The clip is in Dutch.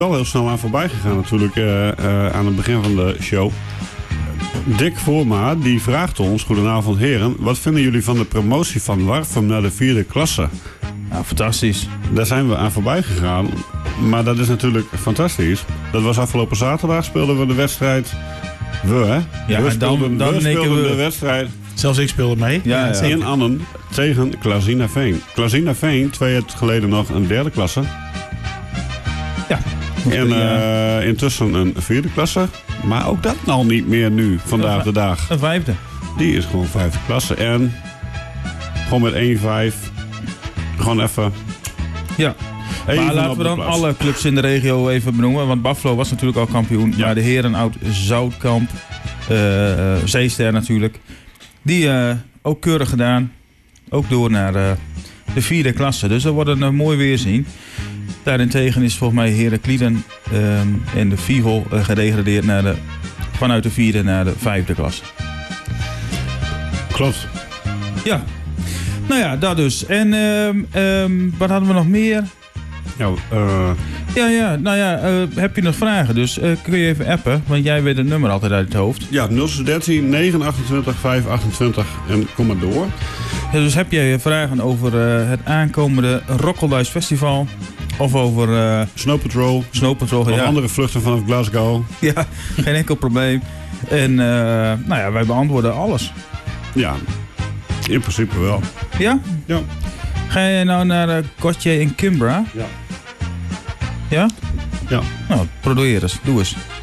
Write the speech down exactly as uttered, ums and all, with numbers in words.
Wel heel snel aan voorbij gegaan natuurlijk uh, uh, aan het begin van de show. Dick Voorma die vraagt ons, goedenavond heren, wat vinden jullie van de promotie van Warfum naar de vierde klasse? Nou, fantastisch. Daar zijn we aan voorbij gegaan, maar dat is natuurlijk fantastisch. Dat was afgelopen zaterdag, speelden we de wedstrijd. We, hè? Ja, we speelden, dan, dan we speelden we... de wedstrijd. Zelfs ik speelde mee. Ja, ja. In Annen tegen Klazinaveen. Klazinaveen, twee jaar geleden nog een derde klasse. Ja. En uh, intussen een vierde klasse. Maar ook dat al niet meer nu, vandaag de dag. Een vijfde. Die is gewoon vijfde klasse. En gewoon met één vijf. Gewoon even... Ja. Even maar laten we dan plaats. alle clubs in de regio even benoemen. Want Buffalo was natuurlijk al kampioen. Ja. Maar de heren oud Zoutkamp, uh, uh, Zeester natuurlijk. Die uh, ook keurig gedaan. Ook door naar uh, de vierde klasse. Dus dat wordt een uh, mooi weerzien. Daarentegen is volgens mij Heraclieden um, en de Fivel uh, gedegradeerd naar de, vanuit de vierde naar de vijfde klasse. Klopt. Ja. Nou ja, dat dus. En um, um, wat hadden we nog meer? Nou, uh... Ja, ja, nou ja, uh, heb je nog vragen? Dus uh, kun je even appen, want jij weet het nummer altijd uit het hoofd. Ja, nul zes dertien negen achtentwintig vijf achtentwintig en kom maar door. Ja, dus heb jij vragen over uh, het aankomende Rokkelduis Festival? Of over... Uh, Snow Patrol. Snow Patrol, of ja. andere vluchten vanaf Glasgow. Ja, geen enkel probleem. En uh, nou ja, wij beantwoorden alles. Ja, in principe wel. Ja? Ja. Ga je nou naar uh, Gautier in Kimbra? Ja. Ja? Ja. Nou, probeer eens. Doe eens.